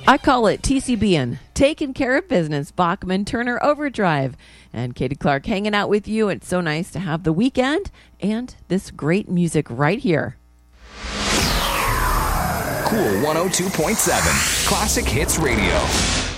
I call it TCBN, Taking Care of Business, Bachman Turner Overdrive. And Katie Clark hanging out with you. It's so nice to have the weekend and this great music right here. Cool 102.7, Classic Hits Radio.